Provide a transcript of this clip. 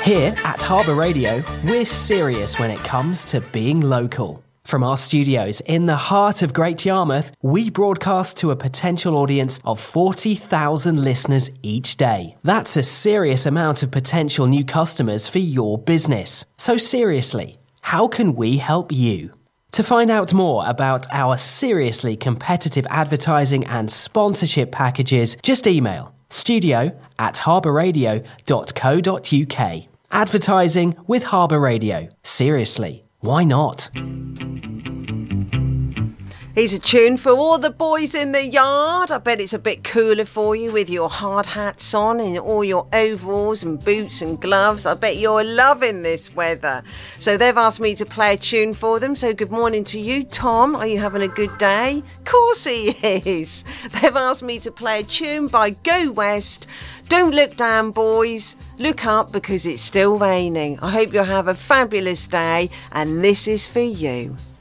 Here at Harbour Radio, we're serious when it comes to being local. From our studios in the heart of Great Yarmouth, we broadcast to a potential audience of 40,000 listeners each day. That's a serious amount of potential new customers for your business. So seriously, how can we help you? To find out more about our seriously competitive advertising and sponsorship packages, just email studio@harbourradio.co.uk. Advertising with Harbour Radio. Seriously, why not? Here's a tune for all the boys in the yard. I bet it's a bit cooler for you with your hard hats on and all your overalls and boots and gloves. I bet you're loving this weather. So they've asked me to play a tune for them. So good morning to you, Tom. Are you having a good day? Of course he is. They've asked me to play a tune by Go West. Don't look down, boys. Look up because it's still raining. I hope you'll have a fabulous day, and this is for you.